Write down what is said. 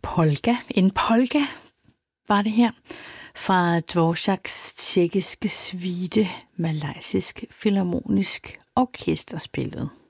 polka. En polka var det her fra Dvoraks tjekkiske suite, malaysisk filharmonisk orkester spillet.